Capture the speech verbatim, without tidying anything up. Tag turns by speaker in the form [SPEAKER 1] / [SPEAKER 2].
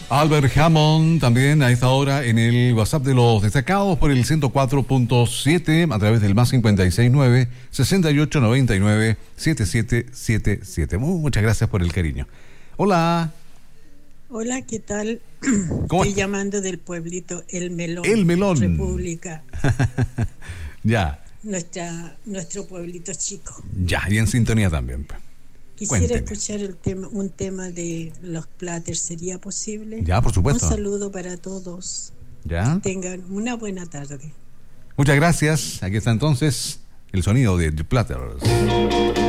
[SPEAKER 1] Albert Hammond también a esta hora en el WhatsApp de los destacados por el ciento cuatro punto siete a través del más cincuenta y seis nueve, sesenta y ocho noventa y nueve, setenta y siete setenta y siete. Muchas gracias por el cariño. Hola.
[SPEAKER 2] Hola, ¿qué tal?
[SPEAKER 1] ¿Cómo
[SPEAKER 2] Estoy
[SPEAKER 1] está?
[SPEAKER 2] llamando del pueblito El Melón.
[SPEAKER 1] El Melón.
[SPEAKER 2] República.
[SPEAKER 1] Ya,
[SPEAKER 2] Nuestra, nuestro pueblito chico.
[SPEAKER 1] ya, y en sintonía también.
[SPEAKER 2] Quisiera
[SPEAKER 1] Cuénteme.
[SPEAKER 2] escuchar el tema, un tema de los Platters, ¿sería posible?
[SPEAKER 1] Ya, por supuesto.
[SPEAKER 2] Un saludo para todos.
[SPEAKER 1] Ya.
[SPEAKER 2] Tengan una buena tarde.
[SPEAKER 1] Muchas gracias. Aquí está entonces el sonido de The Platters.